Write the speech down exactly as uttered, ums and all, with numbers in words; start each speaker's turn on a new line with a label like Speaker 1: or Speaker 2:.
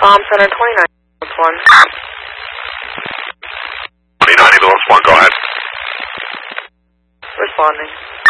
Speaker 1: Palm Center twenty-nine, one.
Speaker 2: twenty-nine, Lewis one, go ahead.
Speaker 1: Responding.